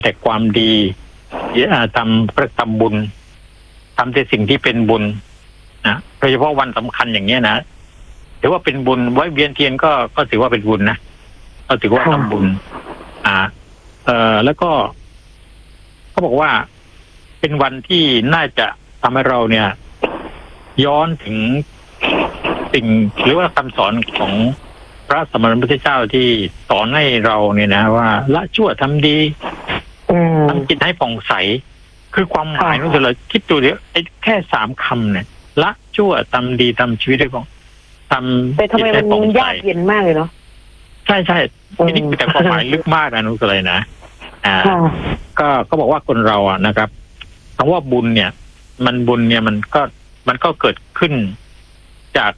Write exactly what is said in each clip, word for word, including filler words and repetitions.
แต่ความดีทำประทำบุญทำแต่สิ่งที่เป็นบุญนะโดยเฉพาะวันสำคัญอย่างเงี้ยนะถือว่าเป็นบุญไว้เวียนเทียนก็ก็ถือว่าเป็นบุญนะก็ถือว่าทำบุญอ่าเอ่อแล้วก็เขาบอกว่าเป็นวันที่น่าจะทำให้เราเนี่ยย้อนถึงสิ่งหรือว่าคำสอนของพระสัมมาสัมพุทธเจ้าที่สอนให้เราเนี่ยนะว่าละชั่วทำดีทำจิตให้ผ่องใสคือความหมายนั่นคือเราคิดดูเดี๋ยวไอ้แค่สามคำเนี่ยละชั่วทำดีทำชีวิตให้ผ่องทำแต่ทำไมมันยากเย็นมากเลยเนาะใช่ใช่ทีนี้แต่ความหมายลึกมากนะนุสเลยนะอ่าก็ก็บอกว่าคนเราอ่ะนะครับคำว่าบุญเนี่ยมันบุญเนี่ยมันก็มันก็เกิดขึ้นจาก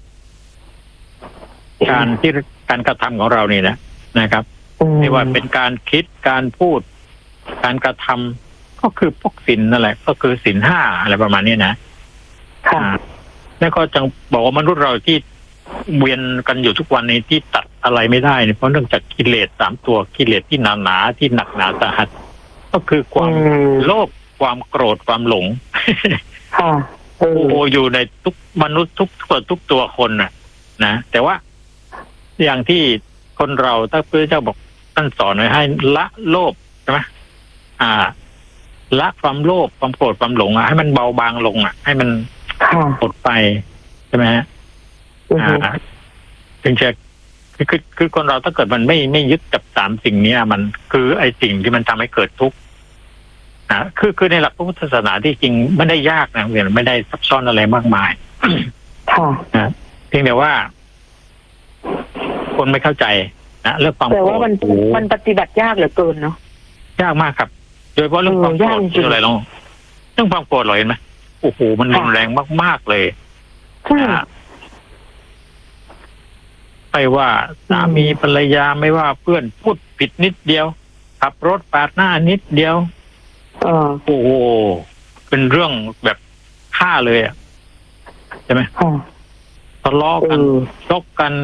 การที่การกระทำของเราเนี่ยนะนะครับไม่ว่าเป็นการคิดการพูดการกระทำก็คือพวกศีลนั่นแหละก็คือศีลห้าอะไรประมาณนี้นะค่ะแล้วก็จังบอกว่ามนุษย์เราที่เวียนกันอยู่ทุกวันนี้ที่ตัดอะไรไม่ได้เนี่ยเพราะเนื่องจากกิเลสสามตัวกิเลสที่หนาหนาที่หนักหนาสาหัสก็คือความโลภความโกรธความหลงค่ะโอ้อยู่ในทุกมนุษย์ทุกตัวทุกตัวคนน่ะนะแต่ว่าอย่างที่คนเราถ้าพระเจ้าบอกท่านสอนไว้ให้ละโลภใช่ไหมอ่าละความโลภความโกรธความหลงอ่ะให้มันเบาบางลงอ่ะให้มันหมดไปใช่ไหมฮะอ่าถึงจะคือคือคือคนเราถ้าเกิดมันไม่ไม่ยึดกับสามสิ่งนี้มันคือไอ้สิ่งที่มันทำให้เกิดทุกข์อ่าคือคือในหลักพระพุทธศาสนาที่จริงไม่ได้ยากนะเรียนไม่ได้ซับซ้อนอะไรมากมายค่ะนะเพียงแต่ว่าคนไม่เข้าใจนะเรื่องความโกรธแต่ว่ามันมันปฏิบัติยากเหลือเกินเนาะยากมากครับโดยเฉพาะเรื่องความโกรธคืออะไรลองเรื่องความโกรธเราเห็นไหมโอ้โหมันรุนแรงมากๆเลยไม่ว่าสามีภรรยาไม่ว่าเพื่อนพูดผิดนิดเดียวขับรถปาดหน้านิดเดียวโอ้โหเป็นเรื่องแบบฆ่าเลยอ่ะใช่ไหมทะเลาะกันชกกัน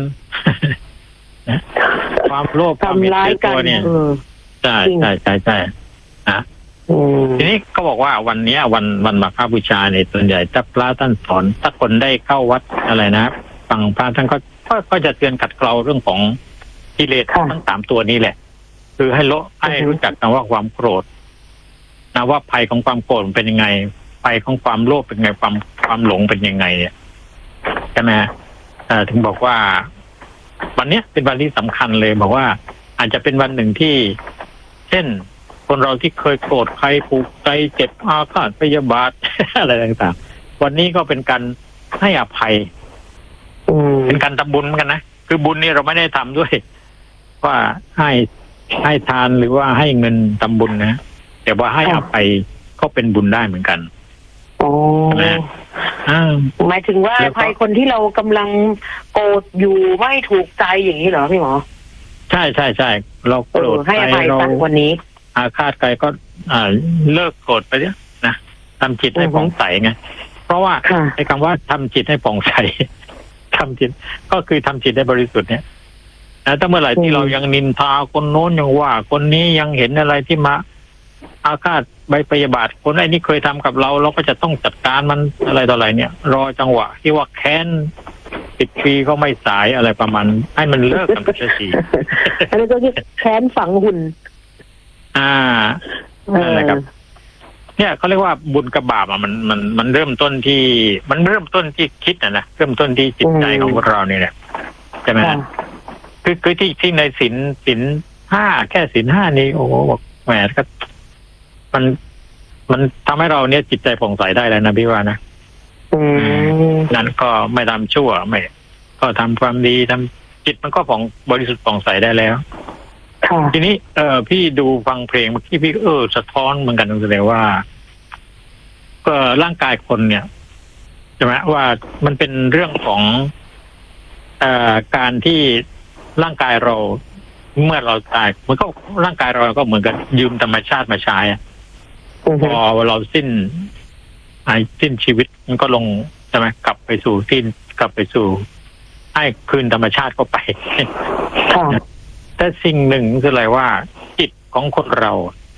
ความโลภความเห็นแก่ตัวเนี่ยใช่ใช่ใช่ใช่ฮะทีนี้ก็บอกว่าวันนี้วันวันมาฆบูชาเนี่ยส่วนใหญ่ถ้าพระท่านสอนถ้าคนได้เข้าวัดอะไรนะฟังพระท่านก็ก็จะเตือนขัดเกลาเรื่องของกิเลสทั้งสามตัวนี้แหละคือให้ละให้รู้จักนะว่าความโกรธนะว่าภัยของความโกรธเป็นยังไงภัยของความโลภเป็นไงความความหลงเป็นยังไงเนี่ยใช่ไหมถึงบอกว่าวันนี้เป็นวันที่สำคัญเลยบอกว่าอาจจะเป็นวันหนึ่งที่เช่นคนเราที่เคยโกรธใครผูกใจเจ็บอาฆาตพยาบาท อะไรต่างๆวันนี้ก็เป็นการให้อภัยเป็นการทำบุญเหมือนกันนะคือบุญนี่เราไม่ได้ทำด้วยว่าให้ให้ทานหรือว่าให้เงินทำบุญนะแต่ว่าให้อภัยก็เป็นบุญได้เหมือนกันโอ้หมายถึงว่าอภัยคนที่เรากำลังโกรธอยู่ไม่ถูกใจอย่างนี้เหรอพี่หมอใช่ใช่ใช่เราโกรธให้อภัยสักวันนี้อาฆาตใครก็อ่าเลิกโกรธไปเนี่ยนะทำจิตให้ผ่องใสไงเพราะว่าไอ้คำว่าทำจิตให้ผ่องใสทำจิตก็คือทำจิตให้บริสุทธิ์เนี่ยนะถ้าเมื่อไหร่ที่เรายังนินทาคนโน้นยังว่าคนนี้ยังเห็นอะไรที่มาอาฆาตใบพยาบาทคนไอ้นี่เคยทำกับเราเราก็จะต้องจัดการมันอะไรต่ออะไรเนี่ยรอจังหวะที่ว่าแค้นสิบปีก็ไม่สายอะไรประมาณให้มันเลิกกันไปทีอันนี้ก็คือแค้นฝังหุ่นอ่าอะไรครับเนี่ยเขาเรียกว่าบุญกับบาปอ่ะมันมันมันเริ่มต้นที่มันเริ่มต้นที่คิดนะนะเริ่มต้นที่จิตใจของพวกเราเนี่ยแหละใช่ไหมคือคือที่ที่ในศีลศีลห้าแค่ศีลห้านี้โอ้โหบอกแหมก็มันมันทำให้เราเนี่ยจิตใจผ่องใสได้แล้วนะพี่ว่านะนั้นก็ไม่ทำชั่วไม่ก็ทำความดีทำจิตมันก็ผ่องบริสุทธิ์ผ่องใสได้แล้วทีนี้เออพี่ดูฟังเพลงเมื่อกี้พี่เออสะท้อนเหมือนกันแสดงว่าก็ร่างกายคนเนี่ยใช่ไหมว่ามันเป็นเรื่องของเอ่อการที่ร่างกายเราเมื่อเราตายมันก็ร่างกายเราก็เหมือนกันยืมธรรมชาติมาใช้พอเราสิ้นหายสิ้นชีวิตมันก็ลงใช่ไหมกลับไปสู่สิ้นกลับไปสู่ให้คืนธรรมชาติเข้าไปแต่สิ่งหนึ่งคืออะไรว่าจิตของคนเรา